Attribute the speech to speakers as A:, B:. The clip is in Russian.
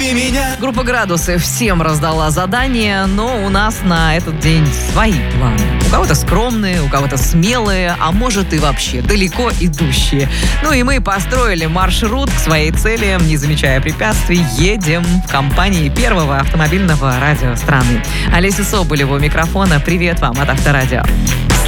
A: люби меня.
B: Группа «Градусы» всем раздала задание, но у нас на этот день свои планы. У кого-то скромные, у кого-то смелые, а может и вообще далеко идущие. Ну и мы построили маршрут к своей цели, не замечая препятствий, едем в компании первого автомобильного радио страны. Олеся Соболева у микрофона. Привет вам от Авторадио.